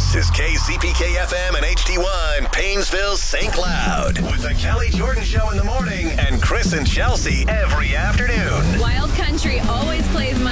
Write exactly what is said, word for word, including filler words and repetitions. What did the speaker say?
This is K C P K F M and H D one, Paynesville, Saint Cloud. With the Kelly Jordan Show in the morning and Chris and Chelsea every afternoon. Wild Country always plays